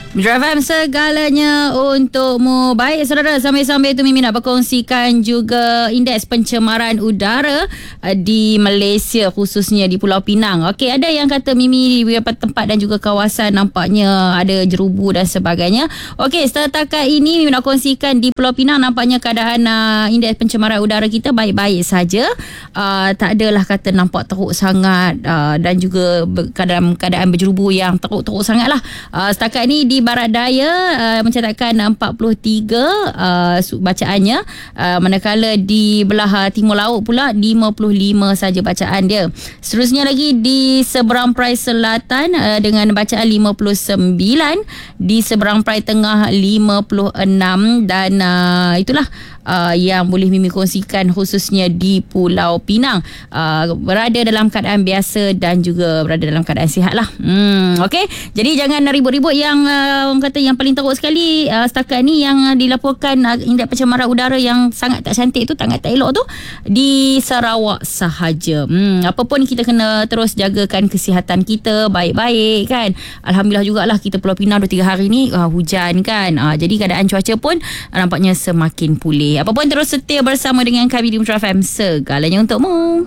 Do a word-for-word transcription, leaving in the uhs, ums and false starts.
Metro F M segalanya untukmu. Baik saudara, sambil-sambil tu Mimi nak berkongsikan juga indeks pencemaran udara di Malaysia, khususnya di Pulau Pinang. Okey, ada yang kata Mimi di beberapa tempat dan juga kawasan nampaknya ada jerubu dan sebagainya. Okey, setakat ini Mimi nak kongsikan di Pulau Pinang nampaknya keadaan uh, indeks pencemaran udara kita baik-baik saja. Uh, tak adalah kata nampak teruk sangat uh, dan juga dalam keadaan berjerubu yang teruk-teruk sangat lah. Uh, setakat ini di Barat Daya uh, mencatatkan empat puluh tiga uh, bacaannya, uh, manakala di belah timur laut pula lima puluh lima saja bacaan dia. Seterusnya lagi di seberang perai selatan uh, dengan bacaan lima puluh sembilan, di seberang perai tengah lima puluh enam dan uh, itulah Uh, yang boleh Mimi kongsikan khususnya di Pulau Pinang, uh, berada dalam keadaan biasa dan juga berada dalam keadaan sihat lah. Hmm, okay. Jadi jangan ribut-ribut yang uh, orang kata yang paling teruk sekali uh, setakat ni yang uh, dilaporkan uh, indeks pencemaran udara yang sangat tak cantik tu, sangat tak elok tu di Sarawak sahaja. Hmm, apa pun kita kena terus jagakan kesihatan kita baik-baik kan. Alhamdulillah jugalah kita Pulau Pinang dua tiga hari ni uh, hujan kan. Uh, jadi keadaan cuaca pun uh, nampaknya semakin pulih. Apa pun terus setia bersama dengan kami di Metro F M, segalanya untukmu.